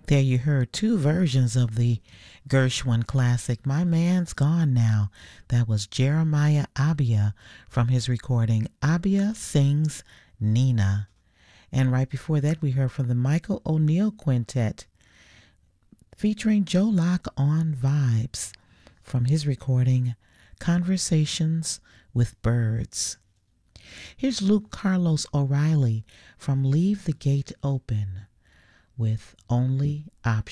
There you heard two versions of the Gershwin classic, My Man's Gone Now. That was Jeremiah Abia from his recording Abia Sings Nina. And right before that, we heard from the Michael O'Neill Quintet featuring Joe Locke on Vibes from his recording Conversations with Birds. Here's Luke Carlos O'Reilly from Leave the Gate Open with Only Option.